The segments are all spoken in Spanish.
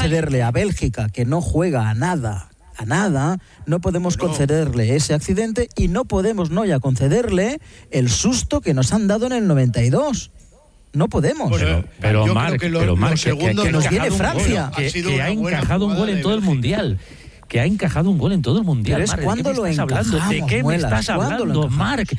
concederle a Bélgica, que no juega a nada, no podemos concederle ese accidente y no podemos concederle el susto que nos han dado en el 92. No podemos. Pero Marc, que nos viene Francia. Que ha encajado un gol en todo el Mundial. Que ha encajado un gol en todo el Mundial. Pero es cuando lo encajamos. ¿De qué me estás hablando, Marc?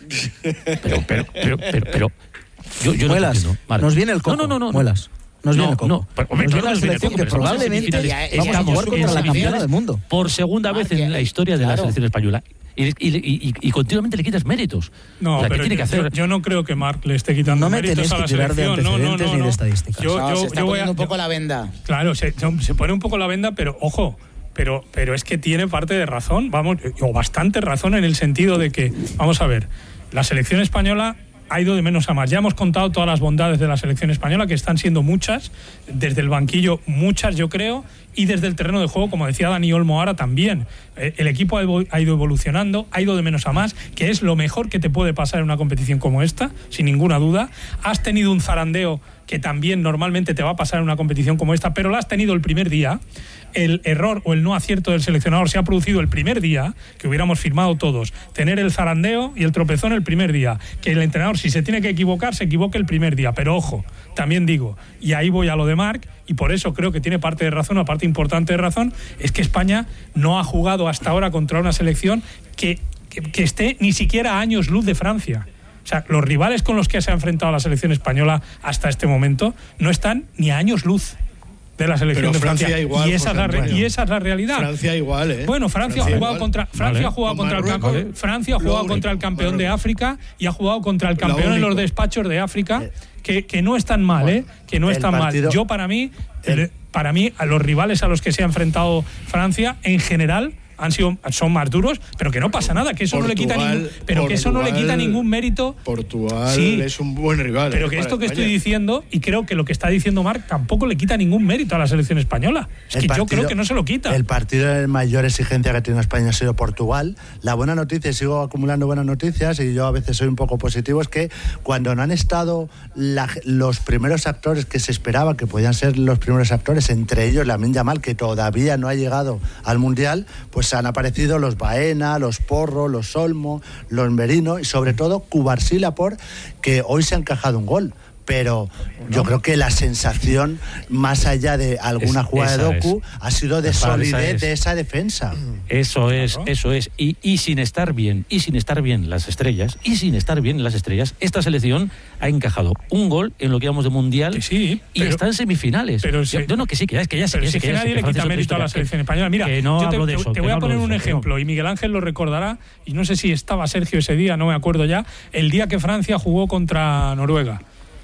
Pero yo Muelas, no nos viene el coco. No. Muelas. Nos viene el coco. Nos viene la selección que probablemente vamos a jugar contra la campeona del mundo. Por segunda vez en la historia de la selección española. Y continuamente le quitas méritos. No, pero tiene que hacer? Yo no creo que Marc le esté quitando méritos a la selección. No me tenéis que tirar de antecedentes ni de estadísticas. Se está poniendo un poco la venda. Claro, se pone un poco la venda, pero ojo, pero es que tiene parte de razón, o bastante razón, en el sentido de que, vamos a ver, la selección española ha ido de menos a más. Ya hemos contado todas las bondades de la selección española, que están siendo muchas, desde el banquillo muchas, yo creo, y desde el terreno de juego, como decía Dani Olmo ahora, también. El equipo ha ido evolucionando, ha ido de menos a más, que es lo mejor que te puede pasar en una competición como esta, sin ninguna duda. Has tenido un zarandeo que también normalmente te va a pasar en una competición como esta, pero lo has tenido el primer día. El error o el no acierto del seleccionador se ha producido el primer día, que hubiéramos firmado todos, tener el zarandeo y el tropezón el primer día, que el entrenador, si se tiene que equivocar, se equivoque el primer día. Pero ojo, también digo, y ahí voy a lo de Marc, y por eso creo que tiene parte de razón, una parte importante de razón, es que España no ha jugado hasta ahora contra una selección que esté ni siquiera a años luz de Francia. O sea, los rivales con los que se ha enfrentado la selección española hasta este momento no están ni a años luz de la selección de Francia. Igual, y esa es la realidad. Francia igual, ¿eh? Bueno, Francia ha jugado contra el campeón de África y ha jugado contra el campeón en los despachos de África, que no están mal, ¿eh? Que no están mal. Yo, para mí, a los rivales a los que se ha enfrentado Francia, en general, son más duros, pero que no pasa nada, que eso no le quita ningún mérito. Portugal es un buen rival. Pero que esto que estoy diciendo, y creo que lo que está diciendo Marc, tampoco le quita ningún mérito a la selección española. Yo creo que no se lo quita. El partido de mayor exigencia que ha tenido España ha sido Portugal. La buena noticia, y sigo acumulando buenas noticias, y yo a veces soy un poco positivo, es que cuando no han estado los primeros actores que se esperaba que podían ser los primeros actores, entre ellos Lamine Yamal, que todavía no ha llegado al Mundial, pues han aparecido los Baena, los Porro, los Olmo, los Merino y sobre todo Cubarsí y Laporte, que hoy se ha encajado un gol. Pero yo creo que la sensación, más allá de alguna jugada de Doku, ha sido de solidez de esa defensa. Eso es. Y sin estar bien las estrellas, esta selección ha encajado un gol en lo que llamamos de Mundial y está en semifinales. Que nadie le quita mérito a la selección española. Mira, te voy a poner un ejemplo, y Miguel Ángel lo recordará, y no sé si estaba Sergio ese día, no me acuerdo ya, el día que Francia jugó contra Noruega,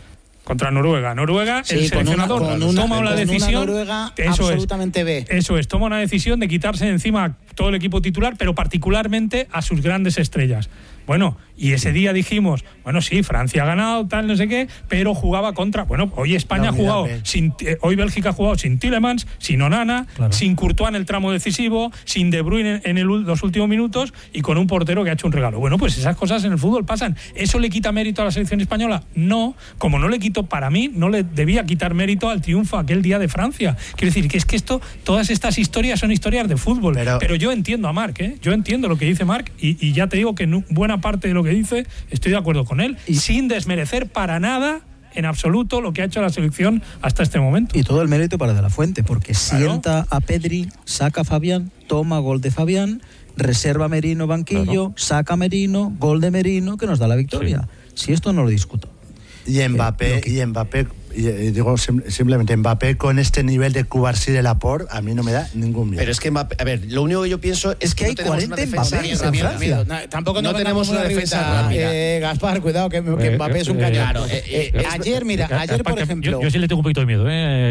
el seleccionador toma una decisión, Noruega absolutamente B. Eso es, toma una decisión de quitarse de encima todo el equipo titular, pero particularmente a sus grandes estrellas. Bueno, y ese día dijimos, bueno, sí, Francia ha ganado, tal, no sé qué, pero jugaba contra... Bueno, hoy España ha jugado, hoy Bélgica ha jugado sin Tielemans, sin Onana, sin Courtois en el tramo decisivo, sin De Bruyne en los últimos minutos y con un portero que ha hecho un regalo. Bueno, pues esas cosas en el fútbol pasan. ¿Eso le quita mérito a la selección española? No, como no le quito, para mí, no le debía quitar mérito al triunfo aquel día de Francia. Quiero decir, que es que todas estas historias son historias de fútbol. Pero yo entiendo a Marc, ¿eh? Yo entiendo lo que dice Marc y ya te digo que en buena parte de lo que dice estoy de acuerdo con él, y sin desmerecer para nada en absoluto lo que ha hecho la selección hasta este momento. Y todo el mérito para De La Fuente, porque sienta a Pedri, saca a Fabián, toma gol de Fabián, reserva a Merino banquillo, saca a Merino, gol de Merino, que nos da la victoria. Si esto no lo discuto. Y Mbappé, digo simplemente Mbappé con este nivel de Cubarsí de Laporte, a mí no me da ningún miedo. Pero es que Mbappé, a ver, lo único que yo pienso es que hay 40 Mbappés en Francia. Tampoco no tenemos una defensa. Gaspar, cuidado, que Mbappé es un cañón. Claro, ayer por ejemplo. Yo sí le tengo un poquito de miedo,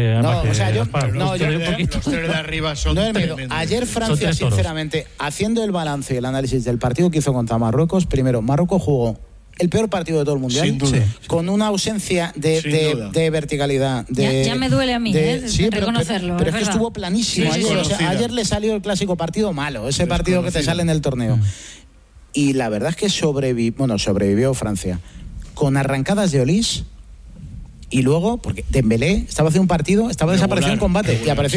Ayer Francia, sinceramente, haciendo el balance y el análisis del partido que hizo contra Marruecos, primero, Marruecos jugó el peor partido de todo el Mundial, con una ausencia de verticalidad. Ya me duele a mí reconocerlo. Pero es que estuvo planísimo. Ayer le salió el clásico partido malo, ese partido que te sale en el torneo. Y la verdad es que sobrevivió Francia con arrancadas de Olís. Y luego, porque Dembélé estaba haciendo un partido, estaba desaparecido en combate y apareció